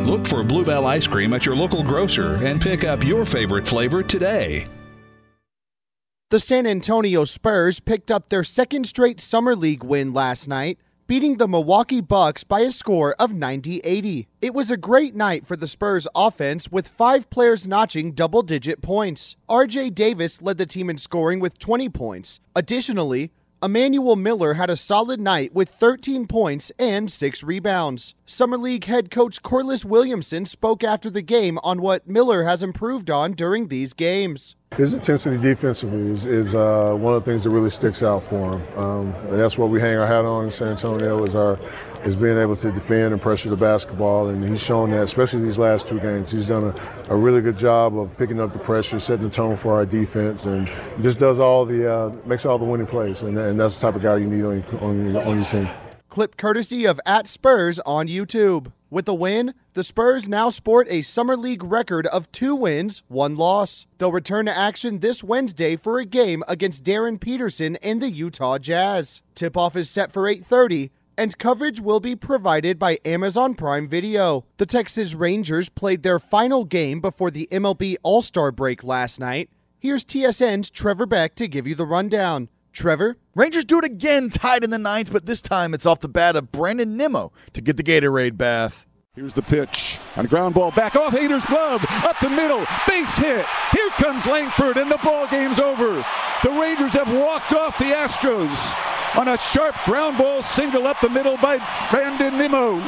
Look for Bluebell ice cream at your local grocer and pick up your favorite flavor today. The San Antonio Spurs picked up their second straight Summer League win last night, beating the Milwaukee Bucks by a score of 90-80. It was a great night for the Spurs offense, with 5 players notching double-digit points. RJ Davis led the team in scoring with 20 points. Additionally, Emmanuel Miller had a solid night with 13 points and 6 rebounds. Summer League head coach Corliss Williamson spoke after the game on what Miller has improved on during these games. His intensity defensively is one of the things that really sticks out for him. And that's what we hang our hat on in San Antonio is being able to defend and pressure the basketball, and he's shown that, especially these last 2 games. He's done a really good job of picking up the pressure, setting the tone for our defense, and just does makes all the winning plays, and that's the type of guy you need on your team. Clip courtesy of @Spurs on YouTube. With the win, the Spurs now sport a Summer League record of 2 wins, 1 loss. They'll return to action this Wednesday for a game against Darren Peterson and the Utah Jazz. Tip-off is set for 8:30, and coverage will be provided by Amazon Prime Video. The Texas Rangers played their final game before the MLB All-Star break last night. Here's TSN's Trevor Beck to give you the rundown. Trevor? Rangers do it again, tied in the 9th, but this time it's off the bat of Brandon Nimmo to get the Gatorade bath. Here's the pitch, and a ground ball back off Hader's glove, up the middle, base hit. Here comes Langford, and the ball game's over. The Rangers have walked off the Astros on a sharp ground ball single up the middle by Brandon Nimmo.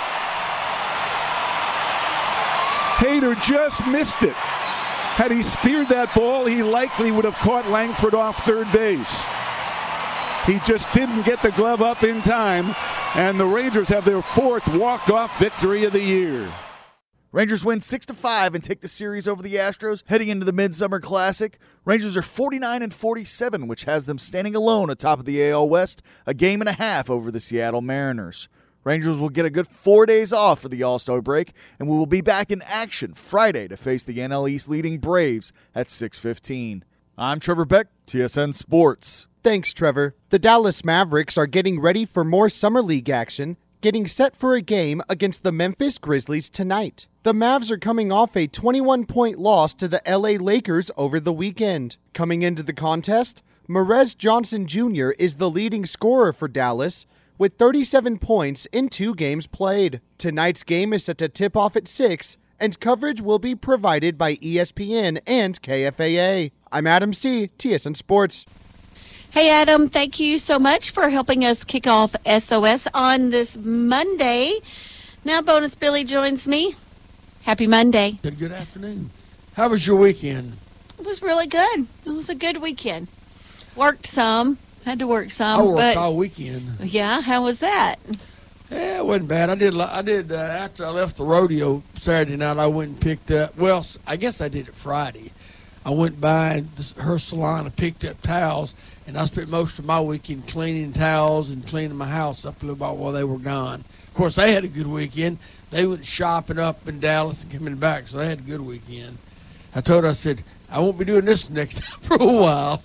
Hader just missed it. Had he speared that ball, he likely would have caught Langford off third base. He just didn't get the glove up in time, and the Rangers have their 4th walk-off victory of the year. Rangers win 6-5 and take the series over the Astros. Heading into the Midsummer Classic, Rangers are 49-47, which has them standing alone atop of the AL West, a game and a half over the Seattle Mariners. Rangers will get a good 4 days off for the All-Star break, and we will be back in action Friday to face the NL East leading Braves at 6:15. I'm Trevor Beck, TSN Sports. Thanks, Trevor. The Dallas Mavericks are getting ready for more Summer League action, getting set for a game against the Memphis Grizzlies tonight. The Mavs are coming off a 21-point loss to the LA Lakers over the weekend. Coming into the contest, Marez Johnson Jr. is the leading scorer for Dallas, with 37 points in 2 games played. Tonight's game is set to tip off at 6, and coverage will be provided by ESPN and KFAA. I'm Adam C., TSN Sports. Hey, Adam, thank you so much for helping us kick off SOS on this Monday. Now Bonus Billy joins me. Happy Monday. Good afternoon. How was your weekend? It was really good. It was a good weekend. Worked some. Had to work some. I worked all weekend. Yeah, how was that? Yeah, it wasn't bad. I did after I left the rodeo Saturday night, I went and picked up, well, I guess I did it Friday. I went by her salon and picked up towels, and I spent most of my weekend cleaning towels and cleaning my house up a little bit while they were gone. Of course, they had a good weekend. They went shopping up in Dallas and coming back, so they had a good weekend. I told her, I said, I won't be doing this next time for a while.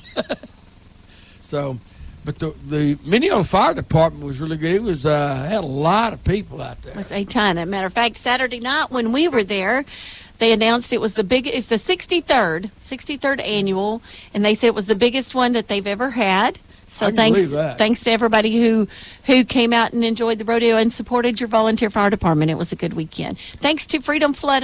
So, but the Minneota Fire Department was really good. It was had a lot of people out there. It was a ton. As a matter of fact, Saturday night when we were there, they announced it was the 63rd annual, and they said it was the biggest one that they've ever had. So thanks to everybody who came out and enjoyed the rodeo and supported your volunteer fire department. It was a good weekend. Thanks to Freedom Flood